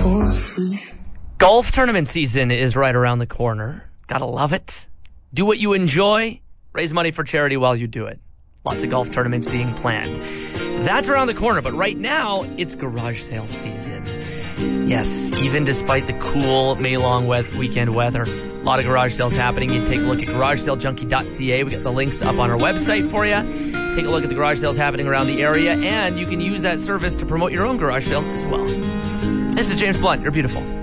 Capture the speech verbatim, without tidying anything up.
for free. Golf tournament season is right around the corner. Gotta love it. Do what you enjoy. Raise money for charity while you do it. Lots of golf tournaments being planned. That's around the corner, but right now, it's garage sale season. Yes, even despite the cool May-long we- weekend weather, a lot of garage sales happening. You can take a look at garage sale junkie dot c a. We got the links up on our website for you. Take a look at the garage sales happening around the area, and you can use that service to promote your own garage sales as well. This is James Blunt. You're beautiful.